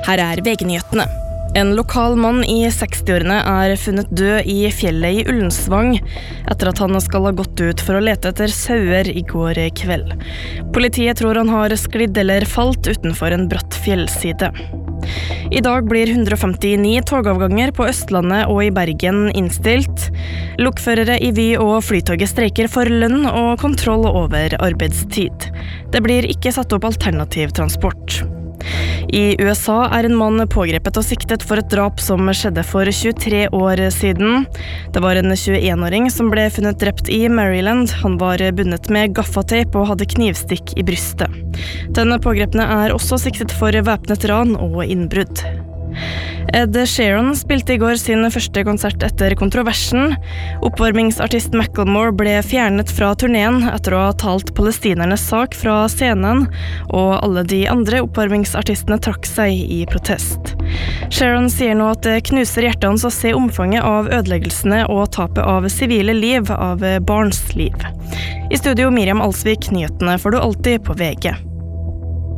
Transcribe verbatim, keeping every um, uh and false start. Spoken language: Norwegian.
Her er V G-nyhetene. En lokal mann i sekstiårene er funnet død i fjellet i Ullensvang etter at han skal ha gått ut for å lete etter sauer i går kveld. Politiet tror han har sklidd eller falt utenfor en bratt fjellside. I dag blir hundre og femtini togavganger på Østlandet og i Bergen innstilt. Lokførere i Vy og Flytoget streiker for lønn og kontroll over arbeidstid. Det blir ikke satt opp alternativ transport. I U S A er en mann pågrepet og siktet for et drap som skjedde for tjuetre år siden. Det var en tjueen-åring som ble funnet drept i Maryland. Han var bundet med gaffateip og hadde knivstikk i brystet. Den pågrepne er også siktet for væpnet ran og innbrudd. Ed Sheeran spilte i går sin første konsert etter kontroversen. Oppvarmingsartist Macklemore ble fjernet fra turneen etter å ha talt palestinernes sak fra scenen, og alle de andre oppvarmingsartistene trakk seg i protest. Sheeran sier nå at det knuser hjertet hans å se omfanget av ødeleggelsene og tapet av sivile liv, av barns liv. I studio Miriam Alsvik, nyhetene får du alltid på V G.